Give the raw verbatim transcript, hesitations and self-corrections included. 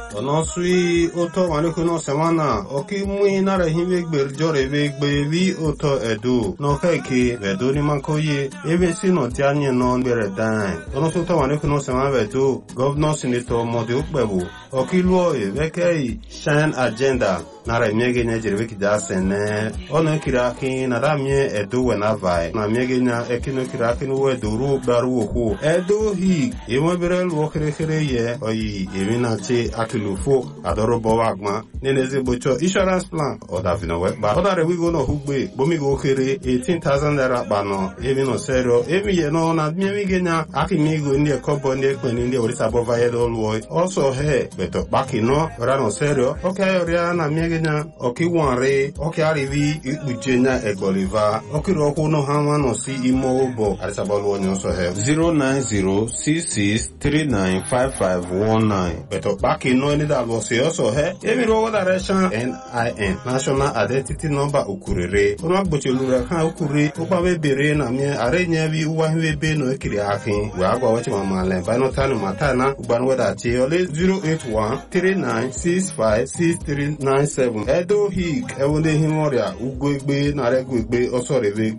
ono sui oto wale kuno semana oki mui nara hive gber jore ve gbe vi oto edu no keke vedo ni makoye ebe si no tianye no bere dan ono so to wale kuno semana vedo governor senator mode ukbebu oki luo e vekei shine agenda nara miege nya jerebe kida sene ono kiraki nara mie edu wena vai na miege nya ekino kiraki no edu ru baru oku edu hi emo bere luo kere kere ye oyi emi na che akilufo adoro bo wagma neneze bocho insurance plan oda vino we ba oda re we go no hugbe bomi go kere eighteen thousand naira ba no emi no serio emi ye no na miege genya akimi go ndi kobo ndi ekpeni ndi orisa bo vaye do luo also he beto baki no ora no serio okay ora na miege nya oki wanre oki arivi ikpujenya egboliva oki ro ko no hanwa no si imo bo arisa bo luo nyo so he zero nine zero six six three nine five five one nine beto baki no ni da lo se also he emi ro da reshan N I N national identity number ukurere ono agbochelu kan ukure o ba be bere na mi are nya bi uwa hwe be no kiri akin we agwa wachi mama le ba no tanu matana ugban weda ti ole zero eight one three nine six five six three nine seven edo hik ewonde himoria ugwegbe na regwegbe osoreve